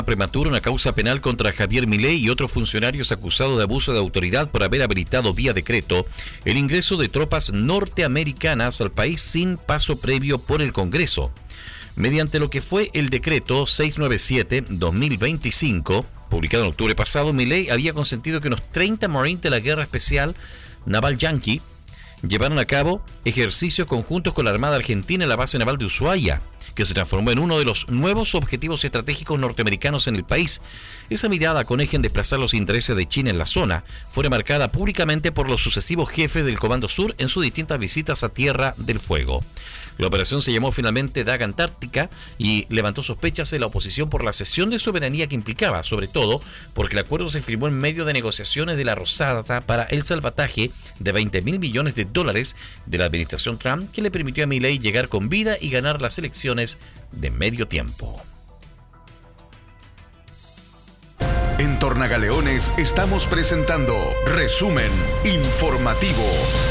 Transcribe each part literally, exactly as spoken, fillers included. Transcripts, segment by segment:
Prematura una causa penal contra Javier Milei y otros funcionarios acusados de abuso de autoridad por haber habilitado vía decreto el ingreso de tropas norteamericanas al país sin paso previo por el Congreso. Mediante lo que fue el decreto seiscientos noventa y siete guión dos mil veinticinco, publicado en octubre pasado, Milei había consentido que unos treinta Marines de la Guerra Especial Naval Yankee llevaron a cabo ejercicios conjuntos con la Armada Argentina en la base naval de Ushuaia, que se transformó en uno de los nuevos objetivos estratégicos norteamericanos en el país. Esa mirada con eje en desplazar los intereses de China en la zona fue marcada públicamente por los sucesivos jefes del Comando Sur en sus distintas visitas a Tierra del Fuego. La operación se llamó finalmente Daga Antártica y levantó sospechas en la oposición por la cesión de soberanía que implicaba, sobre todo porque el acuerdo se firmó en medio de negociaciones de la Rosada para el salvataje de veinte mil millones de dólares de la administración Trump, que le permitió a Milei llegar con vida y ganar las elecciones de medio tiempo. En Tornagaleones estamos presentando Resumen Informativo.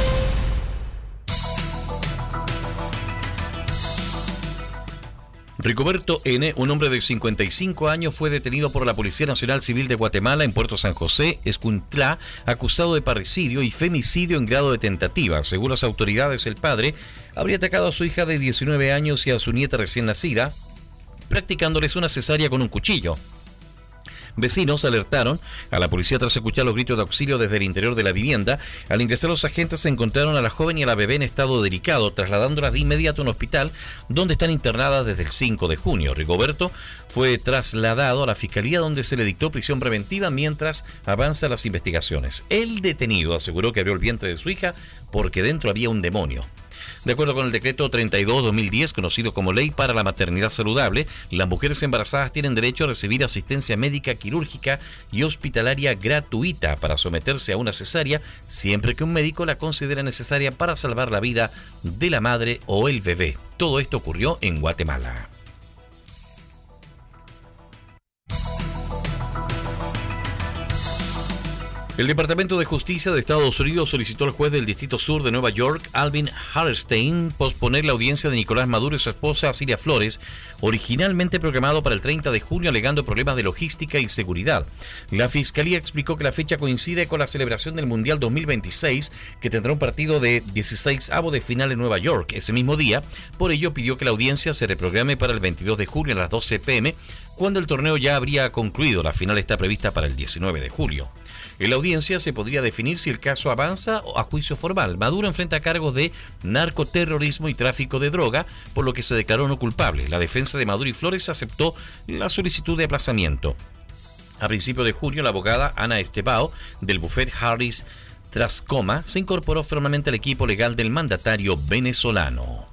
Rigoberto N., un hombre de cincuenta y cinco años, fue detenido por la Policía Nacional Civil de Guatemala en Puerto San José, Escuintla, acusado de parricidio y femicidio en grado de tentativa. Según las autoridades, el padre habría atacado a su hija de diecinueve años y a su nieta recién nacida, practicándoles una cesárea con un cuchillo. Vecinos alertaron a la policía tras escuchar los gritos de auxilio desde el interior de la vivienda. Al ingresar, los agentes se encontraron a la joven y a la bebé en estado delicado, trasladándolas de inmediato a un hospital donde están internadas desde el cinco de junio. Rigoberto fue trasladado a la fiscalía, donde se le dictó prisión preventiva mientras avanzan las investigaciones. El detenido aseguró que abrió el vientre de su hija porque dentro había un demonio. De acuerdo con el decreto treinta y dos guión dos mil diez, conocido como Ley para la Maternidad Saludable, las mujeres embarazadas tienen derecho a recibir asistencia médica, quirúrgica y hospitalaria gratuita para someterse a una cesárea, siempre que un médico la considere necesaria para salvar la vida de la madre o el bebé. Todo esto ocurrió en Guatemala. El Departamento de Justicia de Estados Unidos solicitó al juez del Distrito Sur de Nueva York, Alvin Hallerstein, posponer la audiencia de Nicolás Maduro y su esposa Cilia Flores, originalmente programado para el treinta de junio, alegando problemas de logística y seguridad. La Fiscalía explicó que la fecha coincide con la celebración del Mundial dos mil veintiséis, que tendrá un partido de dieciseisavo de final en Nueva York ese mismo día. Por ello, pidió que la audiencia se reprograme para el veintidós de julio a las doce pm, cuando el torneo ya habría concluido. La final está prevista para el diecinueve de julio. En la audiencia se podría definir si el caso avanza a juicio formal. Maduro enfrenta cargos de narcoterrorismo y tráfico de droga, por lo que se declaró no culpable. La defensa de Maduro y Flores aceptó la solicitud de aplazamiento. A principios de junio, la abogada Ana Estebao, del bufete Harris Trascoma, se incorporó formalmente al equipo legal del mandatario venezolano.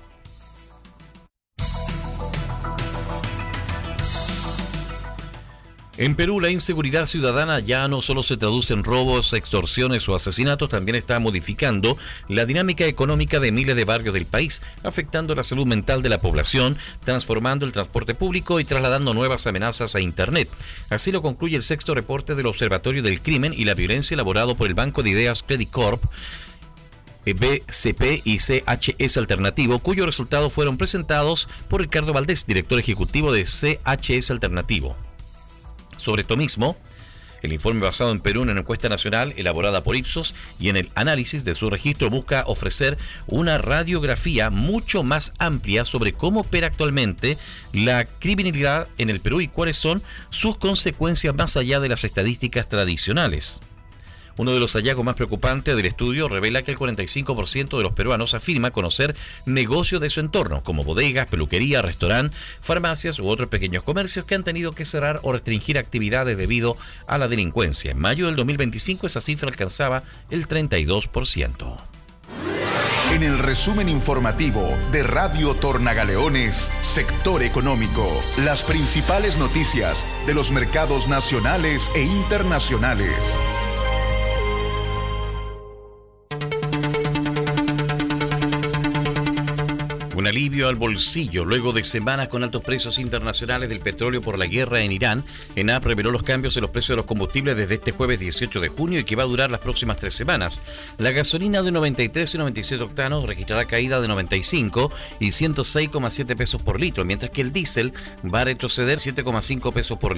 En Perú, la inseguridad ciudadana ya no solo se traduce en robos, extorsiones o asesinatos, también está modificando la dinámica económica de miles de barrios del país, afectando la salud mental de la población, transformando el transporte público y trasladando nuevas amenazas a Internet. Así lo concluye el sexto reporte del Observatorio del Crimen y la Violencia elaborado por el Banco de Ideas Credit Corp, B C P y C H S Alternativo, cuyos resultados fueron presentados por Ricardo Valdés, director ejecutivo de C H S Alternativo. Sobre esto mismo, el informe, basado en Perú en una encuesta nacional elaborada por Ipsos y en el análisis de su registro, busca ofrecer una radiografía mucho más amplia sobre cómo opera actualmente la criminalidad en el Perú y cuáles son sus consecuencias más allá de las estadísticas tradicionales. Uno de los hallazgos más preocupantes del estudio revela que el cuarenta y cinco por ciento de los peruanos afirma conocer negocios de su entorno, como bodegas, peluquerías, restaurantes, farmacias u otros pequeños comercios que han tenido que cerrar o restringir actividades debido a la delincuencia. En mayo del dos mil veinticinco esa cifra alcanzaba el treinta y dos por ciento. En el resumen informativo de Radio Tornagaleones, Sector Económico, las principales noticias de los mercados nacionales e internacionales. Un alivio al bolsillo. Luego de semanas con altos precios internacionales del petróleo por la guerra en Irán, ENAP reveló los cambios en los precios de los combustibles desde este jueves dieciocho de junio y que va a durar las próximas tres semanas. La gasolina de noventa y tres y noventa y siete octanos registrará caída de noventa y cinco y ciento seis coma siete pesos por litro, mientras que el diésel va a retroceder siete coma cinco pesos por litro.